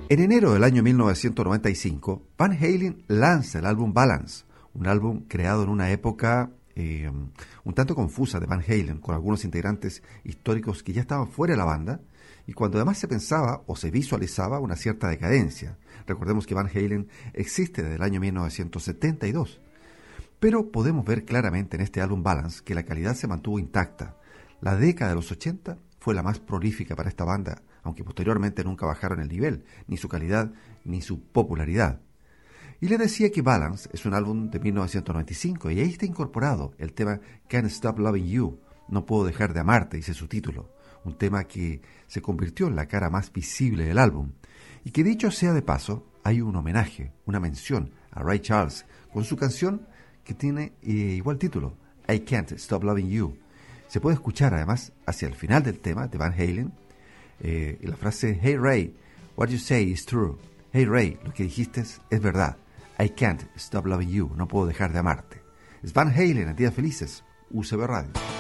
En enero del año 1995, Van Halen lanza el álbum Balance, un álbum creado en una época un tanto confusa de Van Halen, con algunos integrantes históricos que ya estaban fuera de la banda, y cuando además se pensaba o se visualizaba una cierta decadencia. Recordemos que Van Halen existe desde el año 1972, pero podemos ver claramente en este álbum Balance que la calidad se mantuvo intacta. La década de los 80 fue la más prolífica para esta banda, aunque posteriormente nunca bajaron el nivel, ni su calidad, ni su popularidad. Y le decía que Balance es un álbum de 1995 y ahí está incorporado el tema Can't Stop Loving You, No Puedo Dejar de Amarte, dice su título, un tema que se convirtió en la cara más visible del álbum, y que dicho sea de paso, hay un homenaje, una mención a Ray Charles con su canción que tiene igual título, I Can't Stop Loving You. Se puede escuchar además hacia el final del tema de Van Halen la frase Hey Ray, what you say is true. Hey Ray, lo que dijiste es verdad. I can't stop loving you, no puedo dejar de amarte. Es Van Halen en Días Felices, UCB Radio.